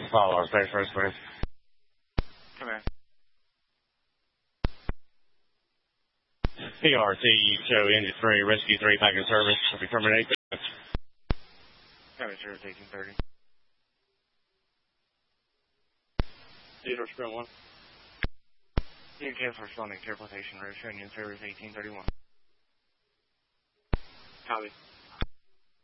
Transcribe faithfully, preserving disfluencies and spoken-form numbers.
follow our space first, please. Come here. P R T, show engine three, rescue three, back in service. Will be terminate. Come here, service eighteen thirty. Theodore Scrum one. You can cancel responding to airportation road, showing you in service eighteen thirty-one. Copy.